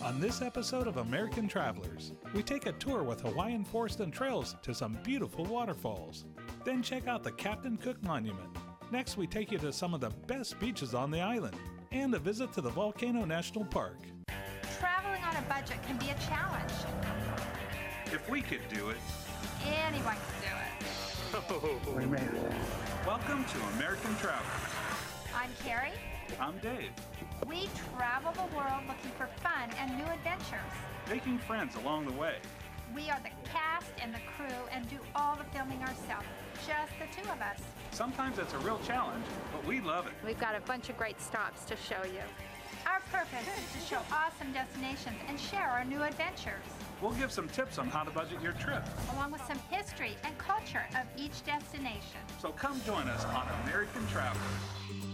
On this episode of American Travelers, we take a tour with Hawaiian Forest and Trails to some beautiful waterfalls. Then check out the Captain Cook Monument. Next, we take you to some of the best beaches on the island and a visit to the Volcano National Park. Traveling on a budget can be a challenge. If we could do it. Anyone can do it. Oh, we made it. Welcome to American Travelers. I'm Carrie. I'm Dave. We travel the world looking for fun and new adventures. Making friends along the way. We are the cast and the crew and do all the filming ourselves, just the two of us. Sometimes it's a real challenge, but we love it. We've got a bunch of great stops to show you. Our purpose is to show awesome destinations and share our new adventures, We'll give some tips on how to budget your trip. along with some history and culture of each destination. So come join us on American Travelers.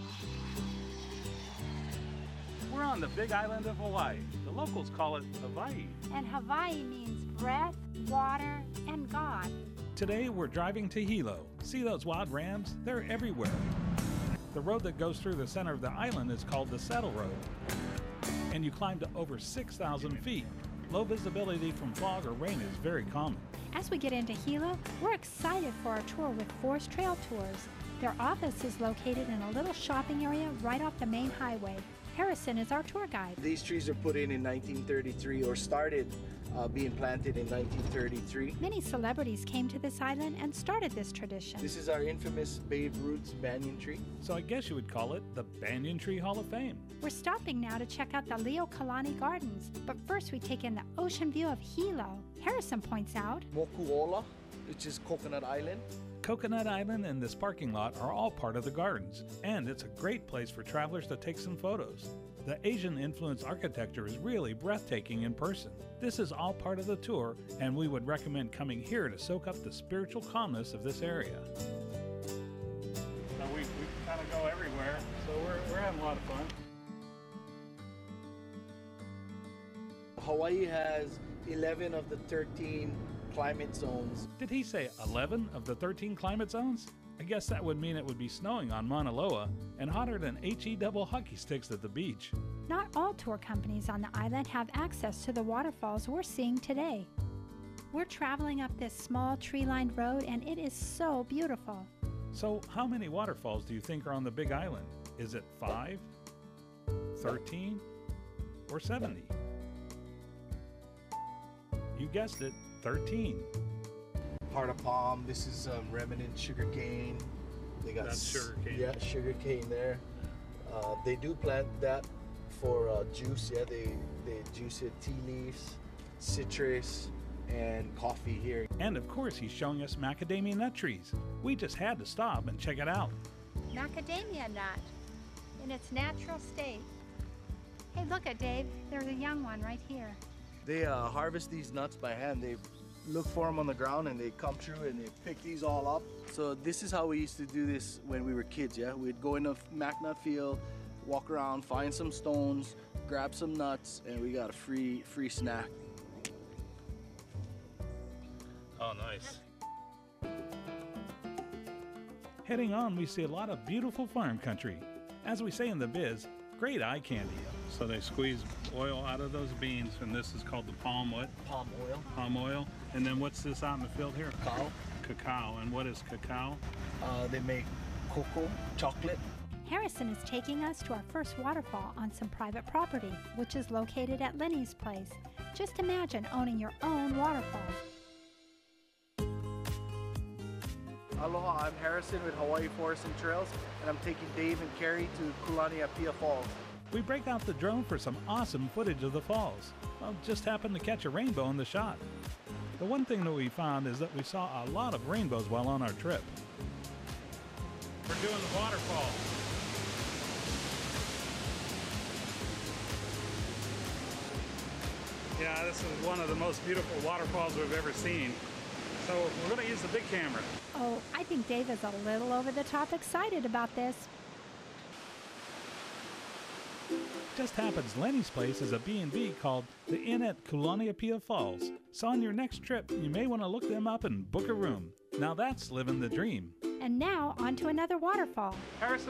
We're on the big island of Hawaii. The locals call it Hawaii. And Hawaii means breath, water, and God. Today we're driving to Hilo. See those wild rams? They're everywhere. The road that goes through the center of the island is called the Saddle Road. And you climb to over 6,000 feet. Low visibility from fog or rain is very common. As we get into Hilo, we're excited for our tour with Forest Trail Tours. Their office is located in a little shopping area right off the main highway. Harrison is our tour guide. These trees are put in 1933 or started being planted in 1933. Many celebrities came to this island and started this tradition. This is our infamous Babe Ruth's banyan tree. So I guess you would call it the Banyan Tree Hall of Fame. We're stopping now to check out the Leo Kalani Gardens, but first we take in the ocean view of Hilo. Harrison points out, Mokuola, which is Coconut Island. Coconut Island and this parking lot are all part of the gardens, and it's a great place for travelers to take some photos. The Asian-influenced architecture is really breathtaking in person. This is all part of the tour, and we would recommend coming here to soak up the spiritual calmness of this area. So we kind of go everywhere, so we're having a lot of fun. Hawaii has 11 of the 13 climate zones. Did he say 11 of the 13 climate zones? I guess that would mean it would be snowing on Mauna Loa and hotter than HE double hockey sticks at the beach. not all tour companies on the island have access to the waterfalls we're seeing today. We're traveling up this small tree-lined road and it is so beautiful. So how many waterfalls do you think are on the Big Island? Is it 5, 13, or 70? You guessed it, 13. Heart of palm. This is remnant sugarcane. They got That's sugarcane. Yeah, sugarcane there. They do plant that for juice. Yeah, they juice it. Tea leaves, citrus, and coffee here. And of course, he's showing us macadamia nut trees. We just had to stop and check it out. Macadamia nut in its natural state. Hey, look at Dave. There's a young one right here. They harvest these nuts by hand. They look for them on the ground and they come through and they pick these all up. So this is how we used to do this when we were kids, yeah? We'd go in a mac nut field, walk around, find some stones, grab some nuts, and we got a free snack. Oh, nice. Heading on, we see a lot of beautiful farm country. As we say in the biz, great eye candy. So they squeeze oil out of those beans, and this is called the palm what? Palm oil. Palm oil. And then what's this out in the field here? Cacao. Cacao. And what is cacao? They make cocoa, chocolate. Harrison is taking us to our first waterfall on some private property, which is located at Lenny's place. Just imagine owning your own waterfall. Aloha, I'm Harrison with Hawaii Forest and Trails, and I'm taking Dave and Carrie to Kulaniapia Falls. We break out the drone for some awesome footage of the falls. Well, just happened to catch a rainbow in the shot. The one thing that we found is that we saw a lot of rainbows while on our trip. We're doing the waterfall. Yeah, this is one of the most beautiful waterfalls we've ever seen. So we're going to use the big camera. Oh, I think Dave is a little over the top excited about this. Just happens Lenny's place is a B&B called the Inn at Kulaniapia Falls. So on your next trip, you may want to look them up and book a room. Now that's living the dream. And now, on to another waterfall. Harrison